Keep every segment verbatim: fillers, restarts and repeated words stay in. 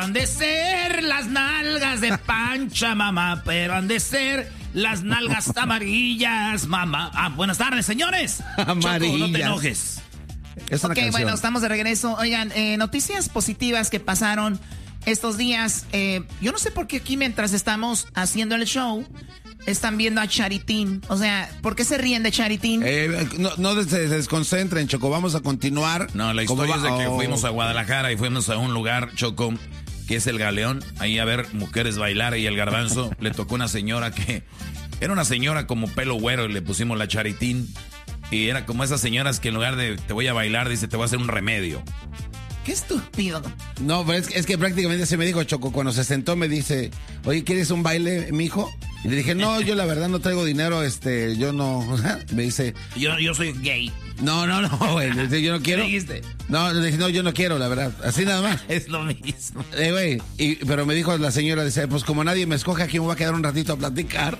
Han de ser las nalgas de Pancha, mamá, pero han de ser las nalgas amarillas, mamá. Ah, buenas tardes, señores. Amarillas. Choco, no te enojes. Es una ok, canción. bueno, estamos de regreso. Oigan, eh, noticias positivas que pasaron estos días. Eh, yo no sé por qué aquí mientras estamos haciendo el show están viendo a Charitín. O sea, ¿por qué se ríen de Charitín? Eh, no, no se desconcentren, Choco, vamos a continuar. No, la historia es de que oh. fuimos a Guadalajara y fuimos a un lugar, Choco, que es el Galeón, ahí a ver mujeres bailar, y el Garbanzo le tocó una señora que era una señora como pelo güero y le pusimos la Charitín, y era como esas señoras que en lugar de te voy a bailar dice te voy a hacer un remedio. Qué estúpido. No, pero es, es que prácticamente se me dijo, Choco, cuando se sentó me dice, oye, ¿quieres un baile, mijo? Y le dije, no, yo la verdad no traigo dinero, este, yo no, me dice... Yo, yo soy gay. No, no, no, güey, yo no quiero. ¿Qué dijiste? No, le dije, no, yo no quiero, la verdad, así nada más. Es lo mismo. Eh, güey, y, pero me dijo la señora, dice, pues como nadie me escoge aquí me voy a quedar un ratito a platicar.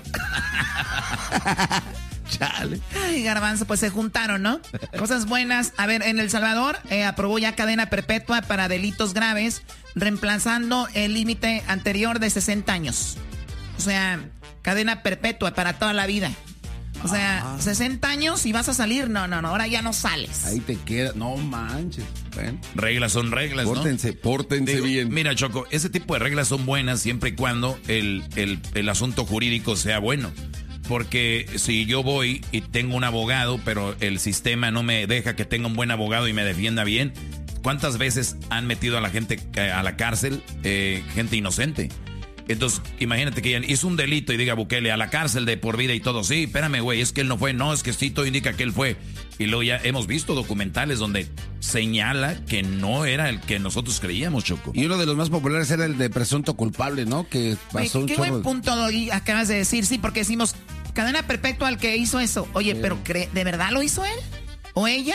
Chale. Ay, Garbanzo, pues se juntaron, ¿no? Cosas buenas. A ver, en El Salvador eh, aprobó ya cadena perpetua para delitos graves, reemplazando el límite anterior de sesenta años. O sea, cadena perpetua para toda la vida. O sea, ah. sesenta años y vas a salir. No, no, no, ahora ya no sales. Ahí te queda. No manches. Bueno. Reglas son reglas, pórtense, ¿no? Pórtense Digo, bien. Mira, Choco, ese tipo de reglas son buenas siempre y cuando el, el, el asunto jurídico sea bueno. Porque si yo voy y tengo un abogado, pero el sistema no me deja que tenga un buen abogado y me defienda bien, ¿cuántas veces han metido a la gente a la cárcel, eh, gente inocente? Entonces, imagínate que hizo un delito y diga Bukele a la cárcel de por vida y todo. Sí, espérame, güey, es que él no fue. No, es que sí, todo indica que él fue. Y luego ya hemos visto documentales donde señala que no era el que nosotros creíamos, Choco. Y uno de los más populares era el de presunto culpable, ¿no? Que pasó Oye, un qué chorro. buen punto Doggy, acabas de decir, sí, porque decimos cadena perpetua al que hizo eso. Oye, sí. Pero ¿cree, ¿de verdad lo hizo él? ¿O ella?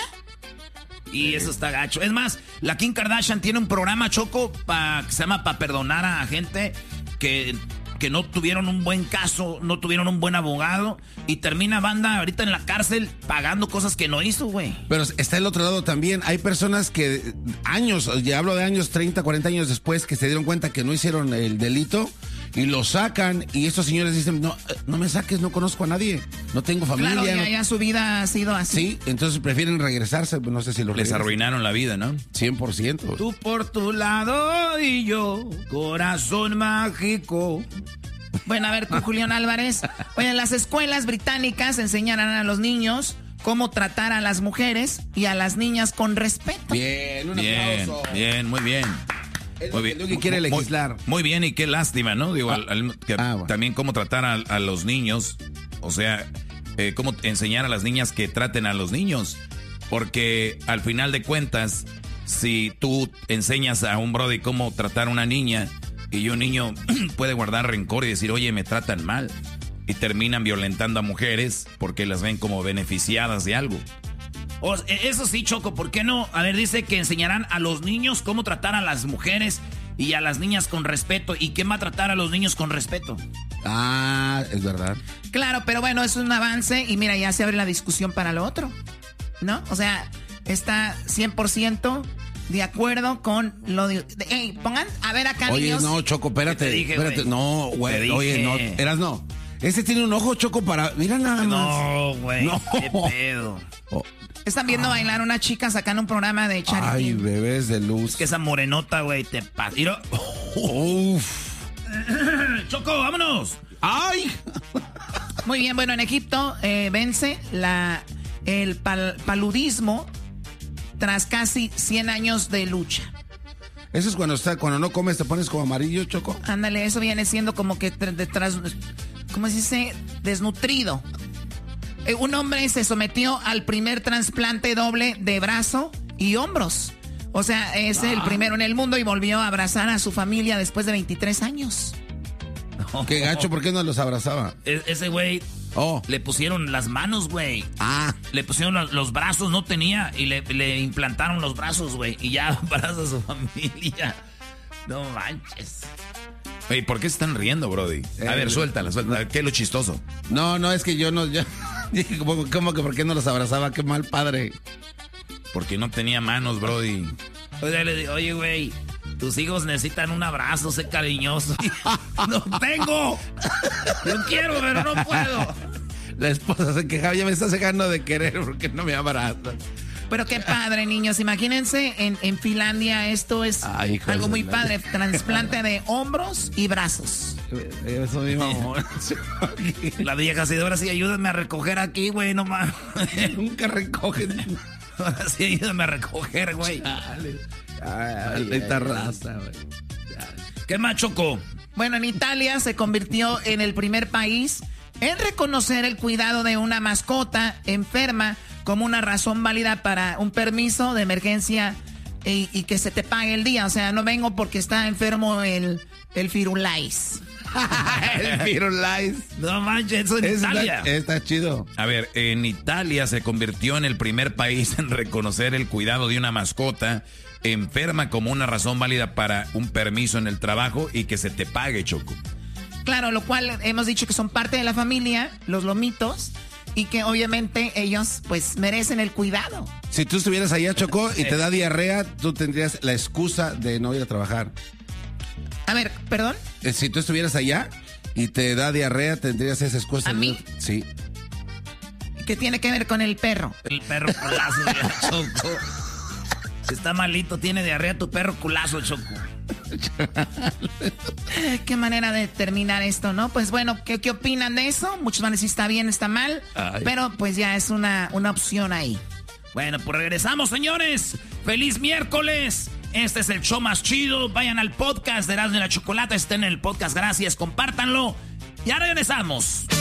Y eso está gacho. Es más, la Kim Kardashian tiene un programa, Choco, pa, que se llama para perdonar a gente que, que no tuvieron un buen caso, no tuvieron un buen abogado, y termina banda ahorita en la cárcel pagando cosas que no hizo, güey. Pero está el otro lado también. Hay personas que años, ya hablo de años, treinta, cuarenta años después, que se dieron cuenta que no hicieron el delito y lo sacan, y estos señores dicen, no, no me saques, no conozco a nadie, no tengo familia. Claro, ya, no... ya su vida ha sido así. Sí, entonces prefieren regresarse, no sé si lo Les regresan. arruinaron la vida, ¿no? cien por ciento. Tú por tu lado y yo, corazón mágico. Bueno, a ver, tú, Julián Álvarez. Oye, en las escuelas británicas enseñarán a los niños cómo tratar a las mujeres y a las niñas con respeto. Bien, un bien, aplauso. Bien, muy bien. Es muy lo bien. que, lo que quiere legislar. Muy, muy bien, y qué lástima, ¿no? Digo, ah. al, al, que ah, bueno. también cómo tratar a, a los niños, o sea, eh, cómo enseñar a las niñas que traten a los niños. Porque al final de cuentas, si tú enseñas a un brody cómo tratar a una niña, y un niño puede guardar rencor y decir, oye, me tratan mal, y terminan violentando a mujeres porque las ven como beneficiadas de algo. O, eso sí, Choco, ¿por qué no? A ver, dice que enseñarán a los niños cómo tratar a las mujeres y a las niñas con respeto. ¿Y quién va a tratar a los niños con respeto? Ah, es verdad. Claro, pero bueno, es un avance y mira, ya se abre la discusión para lo otro, ¿no? O sea, está cien por ciento de acuerdo con lo de... de hey, pongan, a ver acá, Oye, niños. no, Choco, espérate. Te dije, espérate. Wey. No, güey, oye, no, eras no. Ese tiene un ojo, Choco, para... Mira nada más. No, güey, no. qué pedo. Oh. Están viendo ah. bailar una chica sacando un programa de Charitín. Ay, bebés de luz. Es que esa morenota, güey, te pasa. Uf. Choco, vámonos. Ay. Muy bien, bueno, en Egipto eh, vence la, el pal, paludismo tras casi cien años de lucha. Eso es cuando está, cuando no comes te pones como amarillo, Choco. Ándale, eso viene siendo como que detrás, ¿cómo se dice? Desnutrido. Eh, un hombre se sometió al primer trasplante doble de brazo y hombros. O sea, es ah. el primero en el mundo y volvió a abrazar a su familia después de veintitrés años. No. Qué gacho, ¿por qué no los abrazaba? E- ese güey oh. le pusieron las manos, güey. Ah. Le pusieron los, los brazos, no tenía, y le, le implantaron los brazos, güey. Y ya abraza a su familia. No manches. Oye, ¿por qué se están riendo, brody? A eh, ver, suéltala, suéltala. ¿Qué es lo chistoso? No, no, es que yo no... Yo, dije, ¿cómo, ¿cómo que por qué no los abrazaba? Qué mal padre. Porque no tenía manos, brody. Oye, le digo, oye, güey, Tus hijos necesitan un abrazo, sé cariñoso. ¡No tengo! Yo quiero, pero no puedo. La esposa se quejaba, ya me está dejando de querer porque no me abraza. Pero qué padre, niños. Imagínense, en, en Finlandia esto es Ay, algo muy padre. Trasplante de hombros y brazos. Eso mismo, amor. La vieja así, ahora sí, ayúdame a recoger aquí, güey, no más. Nunca recogen. Ahora sí, ayúdame a recoger, güey. Esta raza, güey. ¿Qué más, Choco? Bueno, en Italia se convirtió en el primer país en reconocer el cuidado de una mascota enferma como una razón válida para un permiso de emergencia y, y que se te pague el día. O sea, no vengo porque está enfermo el, el Firulais. El Firulais. No manches, eso en está, Italia. Está chido. A ver, en Italia se convirtió en el primer país en reconocer el cuidado de una mascota enferma como una razón válida para un permiso en el trabajo y que se te pague, Choco. Claro, lo cual hemos dicho que son parte de la familia, los lomitos, y que obviamente ellos pues merecen el cuidado. Si tú estuvieras allá, Choco, y te da diarrea, tú tendrías la excusa de no ir a trabajar. A ver, ¿perdón? Si tú estuvieras allá y te da diarrea, tendrías esa excusa. ¿A mí? Sí. ¿Qué tiene que ver con el perro? El perro culazo, Choco. Si está malito, tiene diarrea tu perro culazo, Choco. Qué manera de terminar esto, ¿no? Pues bueno, ¿qué, qué opinan de eso? Muchos van a decir está bien, está mal. Ay. Pero pues ya es una, una opción ahí. Bueno, pues regresamos, señores. ¡Feliz miércoles! Este es el show más chido. Vayan al podcast de Erasmo y la Chocolata. Estén en el podcast. Gracias. Compártanlo. Ya regresamos.